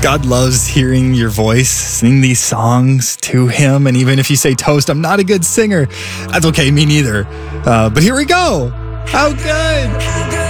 God loves hearing your voice, sing these songs to him. And even if you say, Toast, I'm not a good singer, that's okay, me neither. But here we go. How good.